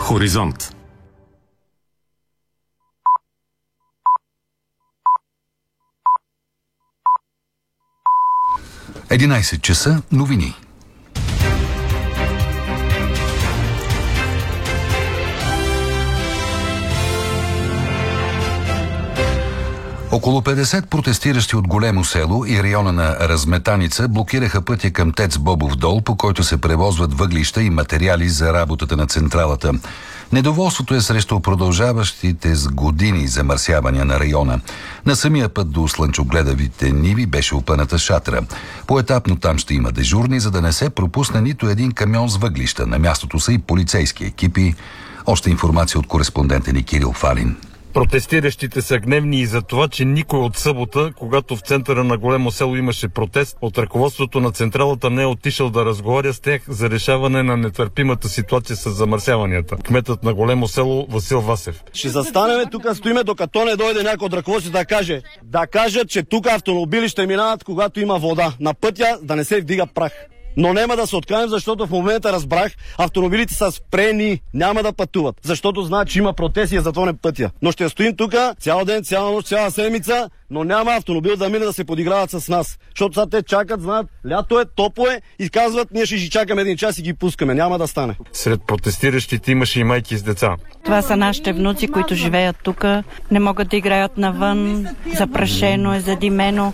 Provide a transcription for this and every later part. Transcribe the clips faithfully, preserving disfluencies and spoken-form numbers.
Хоризонт. единайсет часа, новини. Около петдесет протестиращи от Големо село и района на Разметаница блокираха пътя към ТЕЦ Бобов дол, по който се превозват въглища и материали за работата на централата. Недоволството е срещу продължаващите с години замърсявания на района. На самия път до слънчогледавите ниви беше опъната шатра. Поетапно там ще има дежурни, за да не се пропусне нито един камион с въглища. На мястото са и полицейски екипи. Още информация от кореспондента ни Кирил Фалин. Протестиращите са гневни и за това, че никой от събота, когато в центъра на Големо село имаше протест, от ръководството на централата не е отишъл да разговаря с тях за решаване на нетърпимата ситуация с замърсяванията. Кметът на Големо село Васил Васев. Ще застанеме тук, стоиме, докато не дойде някой от ръководството да каже, да кажат, че тук автомобили ще минават, когато има вода на пътя, да не се вдига прах. Но няма да се откажем, защото в момента разбрах, автомобилите са спрени, няма да пътуват, защото знаят, че има протест и е затворен пътя. Но ще стоим тук цял ден, цяла нощ, цяла седмица, но няма автомобил да мине да се подиграват с нас. Защото сега те чакат, знаят, лято е, топло е и казват, ние ще ги чакаме един час и ги пускаме. Няма да стане. Сред протестиращите имаше и майки с деца. Това са нашите внуци, които живеят тук, не могат да играят навън, запрашено е, задимено.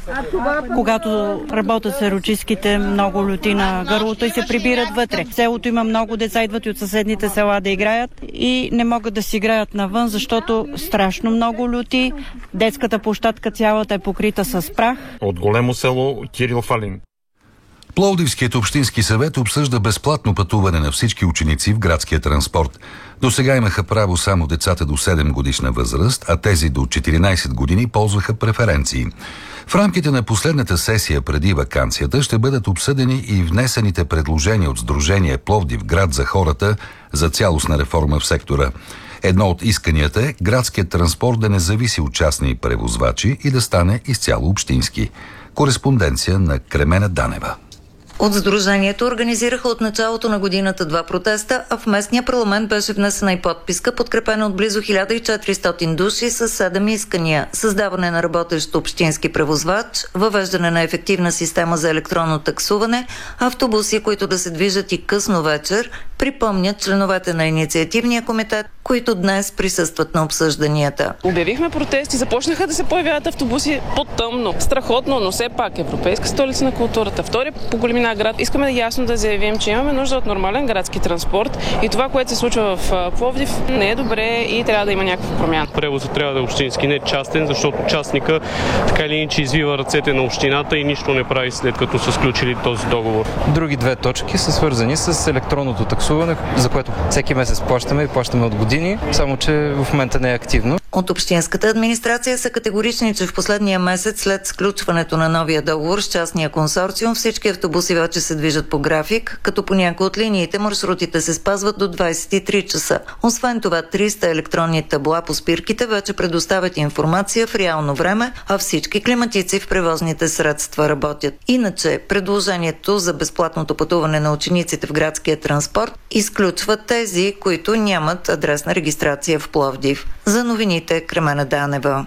Когато работят серочистките, много люти на гърлото и се прибират вътре. В селото има много деца, идват и от съседните села да играят и не могат да си играят навън, защото страшно много люти. Детската площадка цялата е покрита с прах. От Големо село Кирил Фалин. Пловдивският общински съвет обсъжда безплатно пътуване на всички ученици в градския транспорт. До сега имаха право само децата до седем годишна възраст, а тези до четиринайсет години ползваха преференции. В рамките на последната сесия преди ваканцията ще бъдат обсъдени и внесените предложения от Сдружение Пловдив град за хората за цялостна реформа в сектора. Едно от исканията е градският транспорт да не зависи от частни превозвачи и да стане изцяло общински. Кореспонденция на Кремена Данева. От Сдружението организираха от началото на годината два протеста, а в местния парламент беше внесена и подписка, подкрепена от близо хиляда и четиристотин души с седем искания. Създаване на работещ общински превозвач, въвеждане на ефективна система за електронно таксуване, автобуси, които да се движат и късно вечер, припомнят членовете на инициативния комитет, които днес присъстват на обсъжданията. Обявихме протести, започнаха да се появяват автобуси по-тъмно. Страхотно, но все пак европейска столица на културата. Втори по големина град. Искаме ясно да заявим, че имаме нужда от нормален градски транспорт и това, което се случва в Пловдив, не е добре и трябва да има някаква промяна. Превозът трябва да е общински, не частен, защото частника така или иначе извива ръцете на общината и нищо не прави след като са сключили този договор. Други две точки са свързани с електронното таксуване, за което всеки месец плащаме и плащаме от години, само че в момента не е активно. От общинската администрация са категорични, че в последния месец след сключването на новия договор с частния консорциум всички автобуси вече се движат по график, като по някои от линиите маршрутите се спазват до двайсет и три часа. Освен това, триста електронни табла по спирките вече предоставят информация в реално време, а всички климатици в превозните средства работят. Иначе, предложението за безплатното пътуване на учениците в градския транспорт изключва тези, които нямат адресна регистрация в Пловдив. За новините Кремена Данева.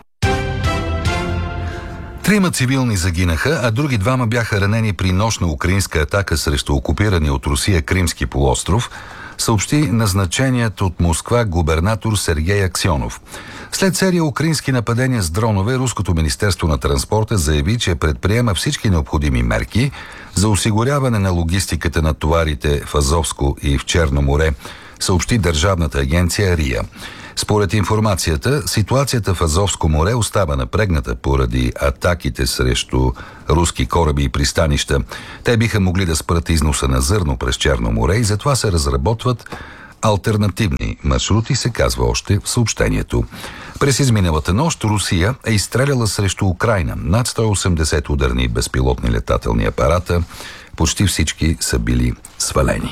Трима цивилни загинаха, а други двама бяха ранени при нощна украинска атака срещу окупирания от Русия Кримски полуостров, съобщи назначеният от Москва губернатор Сергей Аксьонов. След серия украински нападения с дронове, Руското министерство на транспорта заяви, че предприема всички необходими мерки за осигуряване на логистиката на товарите в Азовско и в Черно море, съобщи държавната агенция РИА. Според информацията, ситуацията в Азовско море остава напрегната поради атаките срещу руски кораби и пристанища. Те биха могли да спрат износа на зърно през Черно море и затова се разработват алтернативни маршрути, се казва още в съобщението. През изминалата нощ Русия е изстреляла срещу Украйна над сто и осемдесет ударни безпилотни летателни апарата. Почти всички са били свалени.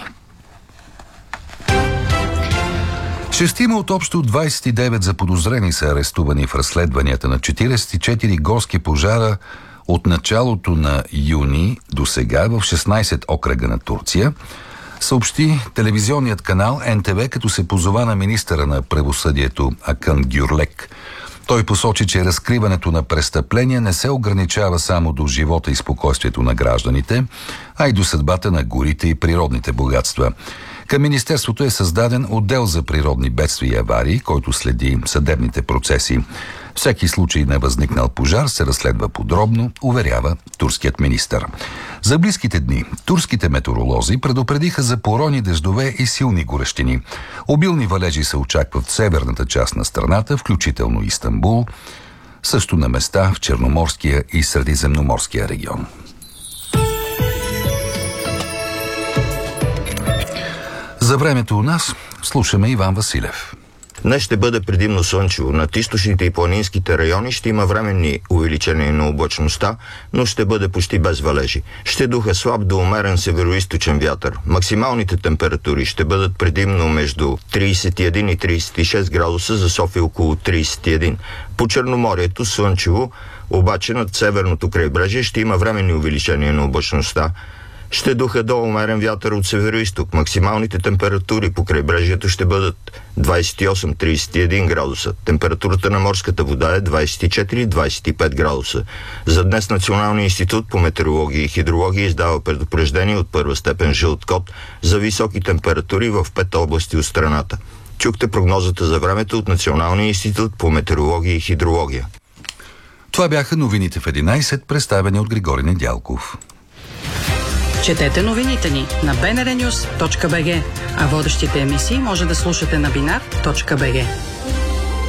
Шестима от общо двайсет и девет заподозрени са арестувани в разследванията на четирийсет и четири горски пожара от началото на юни до сега в шестнайсет окръга на Турция. съобщи телевизионният канал Ен Те Ве, като се позова на министъра на правосъдието Акън Гюрлек. Той посочи, че разкриването на престъпления не се ограничава само до живота и спокойствието на гражданите, а и до съдбата на горите и природните богатства. Към Министерството е създаден отдел за природни бедствия и аварии, който следи съдебните процеси. Всеки случай на възникнал пожар се разследва подробно, уверява турският министър. За близките дни турските метеоролози предупредиха за поройни дъждове и силни горещини. Обилни валежи се очакват в северната част на страната, включително Истанбул, също на места в Черноморския и Средиземноморския регион. За времето у нас слушаме Иван Василев. Днес ще бъде предимно слънчево. Над източните и планинските райони ще има временни увеличения на облачността, но ще бъде почти без валежи. Ще духа слаб до умерен североизточен вятър. Максималните температури ще бъдат предимно между трийсет и един и трийсет и шест градуса, за София около трийсет и един. По Черноморието слънчево, обаче над северното крайбрежие ще има временни увеличения на облачността. Ще духа до умерен вятър от североизток. Максималните температури по крайбрежието ще бъдат двайсет и осем до трийсет и един градуса. Температурата на морската вода е двайсет и четири до двайсет и пет градуса. За днес Националният институт по метеорология и хидрология издава предупреждение от първа степен жълт код за високи температури в пет области от страната. Чухте прогнозата за времето от Националния институт по метеорология и хидрология. Това бяха новините в единайсет, представени от Григорий Недялков. Четете новините ни на би ен ар нюз точка би джи, а водещите емисии може да слушате на бинар точка би джи.